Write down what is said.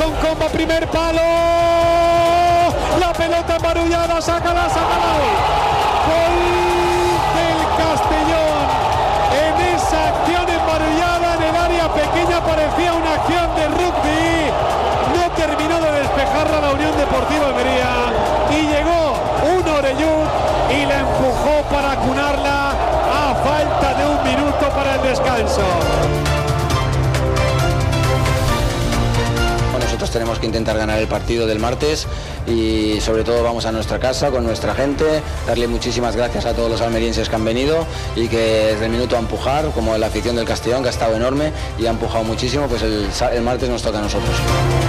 con comba, primer palo. La pelota embarullada, sácala. Gol del Castellón. En esa acción embarullada en el área pequeña parecía una acción de rugby. No terminó de despejarla la Unión Deportiva Almería y llegó un Orellud y la empujó para acunarla a falta de un minuto para el descanso. Nosotros tenemos que intentar ganar el partido del martes y sobre todo vamos a nuestra casa con nuestra gente, darle muchísimas gracias a todos los almerienses que han venido y que desde el minuto a empujar, como la afición del Castellón que ha estado enorme y ha empujado muchísimo, pues el martes nos toca a nosotros.